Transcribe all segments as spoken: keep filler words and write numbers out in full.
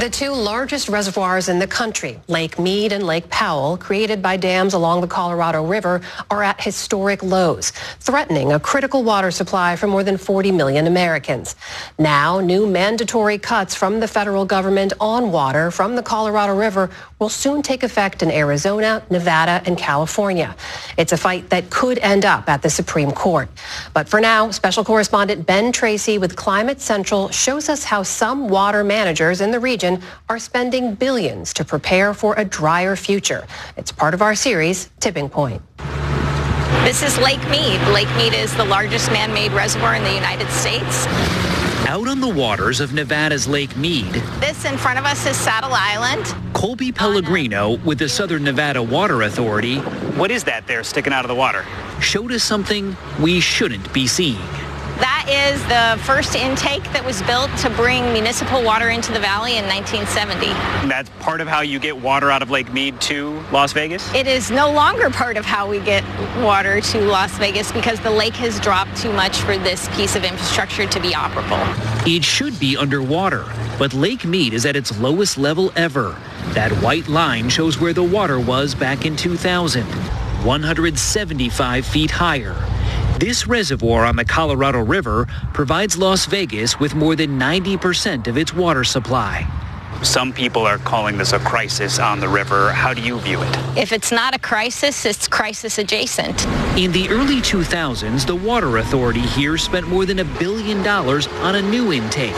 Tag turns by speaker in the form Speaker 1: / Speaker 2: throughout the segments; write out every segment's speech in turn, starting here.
Speaker 1: The two largest reservoirs in the country, Lake Mead and Lake Powell, created by dams along the Colorado River, are at historic lows, threatening a critical water supply for more than forty million Americans. Now, new mandatory cuts from the federal government on water from the Colorado River will soon take effect in Arizona, Nevada, and California. It's a fight that could end up at the Supreme Court. But for now, special correspondent Ben Tracy with Climate Central shows us how some water managers in the region are spending billions to prepare for a drier future. It's part of our series, Tipping Point.
Speaker 2: This is Lake Mead. Lake Mead is the largest man-made reservoir in the United States.
Speaker 3: Out on the waters of Nevada's Lake Mead.
Speaker 2: This in front of us is Saddle Island.
Speaker 3: Colby Pellegrino with the Southern Nevada Water Authority.
Speaker 4: What is that there sticking out of the water?
Speaker 3: Showed us something we shouldn't be seeing.
Speaker 2: That is the first intake that was built to bring municipal water into the valley in nineteen seventy.
Speaker 4: That's part of how you get water out of Lake Mead to Las Vegas?
Speaker 2: It is no longer part of how we get water to Las Vegas because the lake has dropped too much for this piece of infrastructure to be operable.
Speaker 3: It should be underwater, but Lake Mead is at its lowest level ever. That white line shows where the water was back in two thousand, one hundred seventy-five feet higher. This reservoir on the Colorado River provides Las Vegas with more than ninety percent of its water supply.
Speaker 4: Some people are calling this a crisis on the river. How do you view it?
Speaker 2: If it's not a crisis, it's crisis adjacent.
Speaker 3: In the early two thousands, the Water Authority here spent more than a billion dollars on a new intake,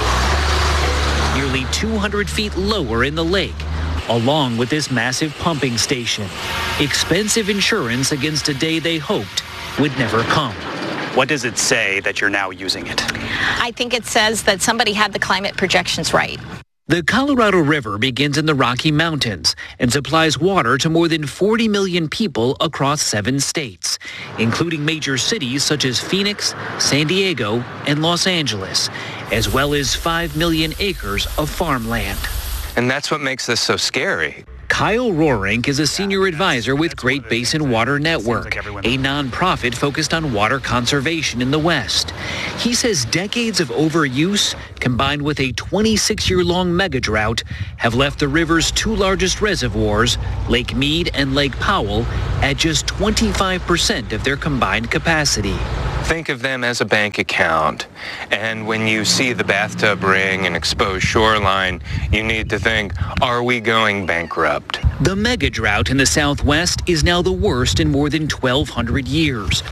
Speaker 3: nearly two hundred feet lower in the lake, along with this massive pumping station. Expensive insurance against a day they hoped would never come.
Speaker 4: What does it say that you're now using it?
Speaker 2: I think it says that somebody had the climate projections right.
Speaker 3: The Colorado River begins in the Rocky Mountains and supplies water to more than forty million people across seven states, including major cities such as Phoenix, San Diego, and Los Angeles, as well as five million acres of farmland.
Speaker 5: And that's what makes this so scary.
Speaker 3: Kyle Roerink is a senior advisor with Great Basin Water Network, a nonprofit focused on water conservation in the West. He says decades of overuse, combined with a twenty-six-year-long mega drought, have left the river's two largest reservoirs, Lake Mead and Lake Powell, at just twenty-five percent of their combined capacity.
Speaker 5: Think of them as a bank account. And when you see the bathtub ring and exposed shoreline, you need to think, are we going bankrupt?
Speaker 3: The mega drought in the Southwest is now the worst in more than twelve hundred years.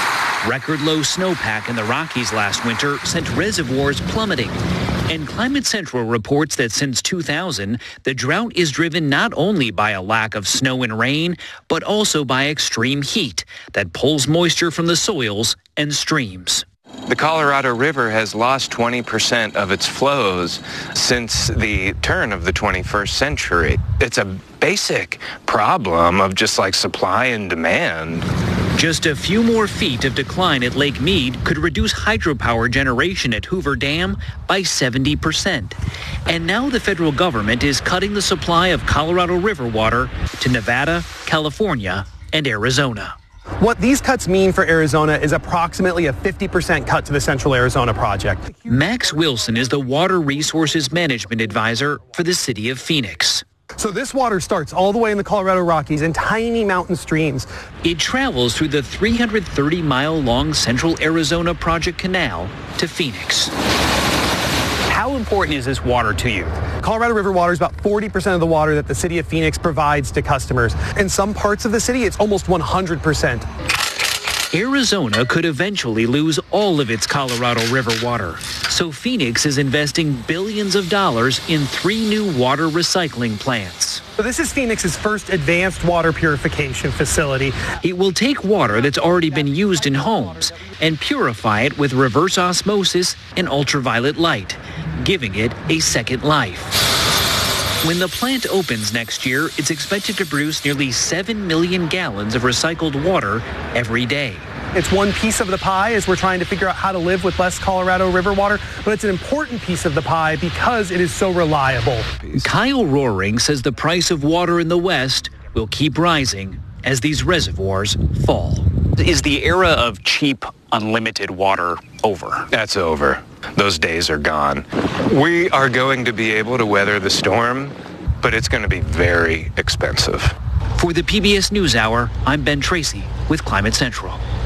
Speaker 3: Record low snowpack in the Rockies last winter sent reservoirs plummeting. And Climate Central reports that since two thousand, the drought is driven not only by a lack of snow and rain, but also by extreme heat that pulls moisture from the soils and streams.
Speaker 5: The Colorado River has lost twenty percent of its flows since the turn of the twenty-first century. It's a basic problem of just like supply and demand.
Speaker 3: Just a few more feet of decline at Lake Mead could reduce hydropower generation at Hoover Dam by seventy percent. And now the federal government is cutting the supply of Colorado River water to Nevada, California, and Arizona.
Speaker 6: What these cuts mean for Arizona is approximately a fifty percent cut to the Central Arizona project.
Speaker 3: Max Wilson is the Water Resources Management Advisor for the city of Phoenix.
Speaker 6: So this water starts all the way in the Colorado Rockies in tiny mountain streams.
Speaker 3: It travels through the three hundred thirty mile long Central Arizona Project Canal to Phoenix.
Speaker 4: How important is this water to you?
Speaker 6: Colorado River water is about forty percent of the water that the city of Phoenix provides to customers. In some parts of the city, it's almost one hundred percent.
Speaker 3: Arizona could eventually lose all of its Colorado River water. So Phoenix is investing billions of dollars in three new water recycling plants.
Speaker 6: So this is Phoenix's first advanced water purification facility.
Speaker 3: It will take water that's already been used in homes and purify it with reverse osmosis and ultraviolet light, giving it a second life. When the plant opens next year, it's expected to produce nearly seven million gallons of recycled water every day.
Speaker 6: It's one piece of the pie as we're trying to figure out how to live with less Colorado River water, but it's an important piece of the pie because it is so reliable.
Speaker 3: Kyle Roerink says the price of water in the West will keep rising as these reservoirs fall.
Speaker 4: Is the era of cheap unlimited water over?
Speaker 5: That's over. Those days are gone. We are going to be able to weather the storm, but it's going to be very expensive.
Speaker 3: For the P B S NewsHour, I'm Ben Tracy with Climate Central.